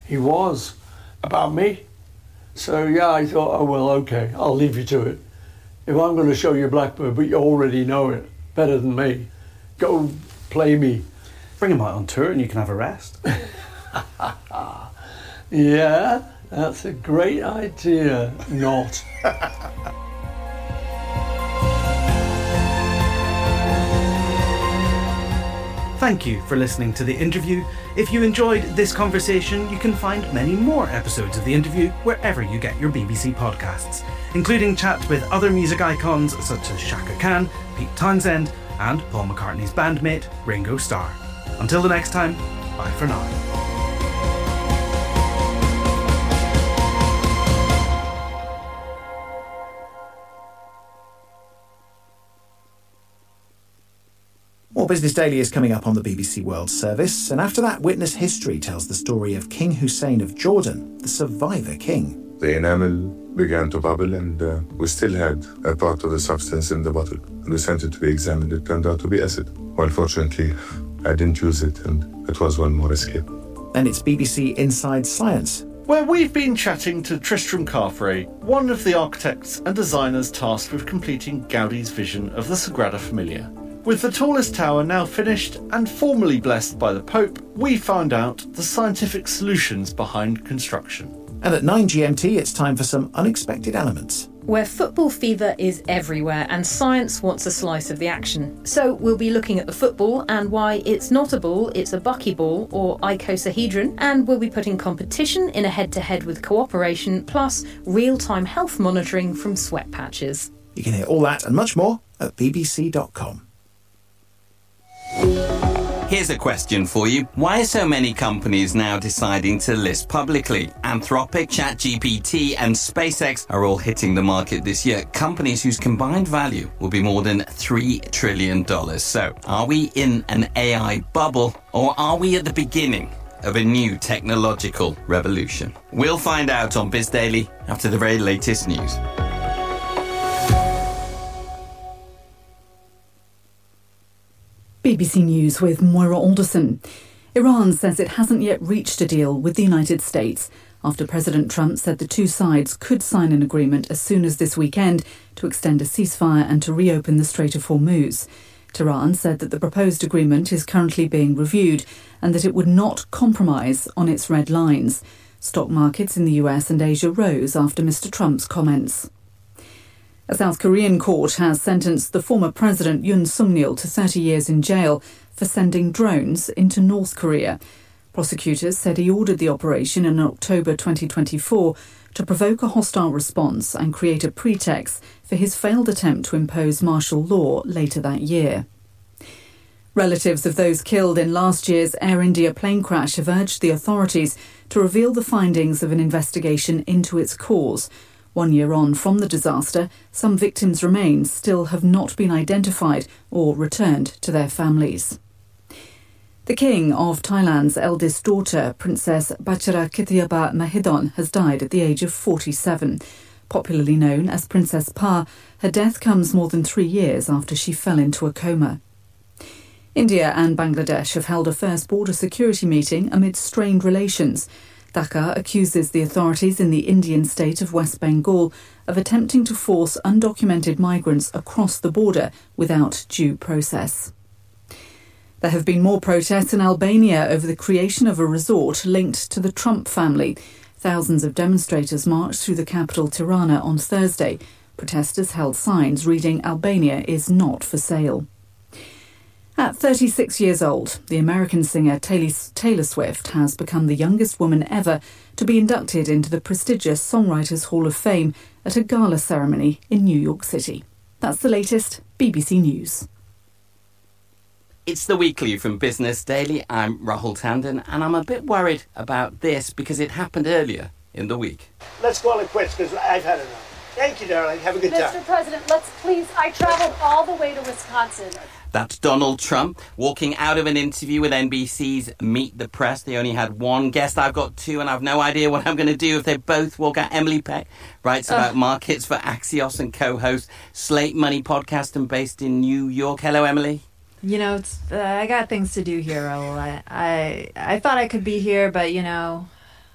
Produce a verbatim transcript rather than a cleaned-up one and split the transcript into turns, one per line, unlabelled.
He was, about me. So yeah, I thought, oh well, okay, I'll leave you to it. If I'm going to show you Blackbird, but you already know it better than me, go play me.
Bring him out on tour and you can have a rest.
Yeah, that's a great idea. Not.
Thank you for listening to The Interview. If you enjoyed this conversation, you can find many more episodes of The Interview wherever you get your B B C podcasts, including chat with other music icons such as Shaka Khan, Pete Townsend, and Paul McCartney's bandmate, Ringo Starr. Until the next time, bye for now.
More Business Daily is coming up on the B B C World Service, and after that, Witness History tells the story of King Hussein of Jordan, the survivor king.
The enamel began to bubble, and uh, we still had a part of the substance in the bottle. And we sent it to be examined. It turned out to be acid. Well, fortunately, I didn't use it, and it was one more escape.
Then it's B B C Inside Science,
where we've been chatting to Tristram Carfrae, one of the architects and designers tasked with completing Gaudi's vision of the Sagrada Familia. With the tallest tower now finished and formally blessed by the Pope, we found out the scientific solutions behind construction.
And at nine G M T, it's time for some unexpected elements,
where football fever is everywhere and science wants a slice of the action. So we'll be looking at the football and why it's not a ball, it's a buckyball or icosahedron, and we'll be putting competition in a head-to-head with cooperation, plus real-time health monitoring from sweat patches.
You can hear all that and much more at b b c dot com.
Here's a question for you. Why are so many companies now deciding to list publicly? Anthropic, ChatGPT and SpaceX are all hitting the market this year. Companies whose combined value will be more than three trillion dollars. So, are we in an A I bubble or are we at the beginning of a new technological revolution? We'll find out on Biz Daily after the very latest news.
B B C News with Moira Alderson. Iran says it hasn't yet reached a deal with the United States after President Trump said the two sides could sign an agreement as soon as this weekend to extend a ceasefire and to reopen the Strait of Hormuz. Tehran said that the proposed agreement is currently being reviewed and that it would not compromise on its red lines. Stock markets in the U S and Asia rose after Mister Trump's comments. A South Korean court has sentenced the former president Yoon Suk-yeol to thirty years in jail for sending drones into North Korea. Prosecutors said he ordered the operation in October twenty twenty-four to provoke a hostile response and create a pretext for his failed attempt to impose martial law later that year. Relatives of those killed in last year's Air India plane crash have urged the authorities to reveal the findings of an investigation into its cause. One year on from the disaster, some victims' remains still have not been identified or returned to their families. The King of Thailand's eldest daughter, Princess Bacharakitheapa Mahidol, has died at the age of forty-seven. Popularly known as Princess Pa, her death comes more than three years after she fell into a coma. India and Bangladesh have held a first border security meeting amid strained relations. Dhaka accuses the authorities in the Indian state of West Bengal of attempting to force undocumented migrants across the border without due process. There have been more protests in Albania over the creation of a resort linked to the Trump family. Thousands of demonstrators marched through the capital Tirana on Thursday. Protesters held signs reading "Albania is not for sale." At thirty-six years old, the American singer Taylor Swift has become the youngest woman ever to be inducted into the prestigious Songwriters Hall of Fame at a gala ceremony in New York City. That's the latest B B C News.
It's the weekly from Business Daily. I'm Rahul Tandon, and I'm a bit worried about this because it happened earlier in the week.
Let's call it quits because I've had enough. Thank you, darling. Have a good
Mister
time.
Mister President, let's please, I traveled all the way to Wisconsin.
That's Donald Trump walking out of an interview with N B C's Meet the Press. They only had one guest. I've got two, and I've no idea what I'm going to do if they both walk out. Emily Peck writes about uh. markets for Axios and co-hosts Slate Money podcast and based in New York. Hello, Emily.
You know, it's, uh, I got things to do here, Raoul. I, I, I thought I could be here, but, you know,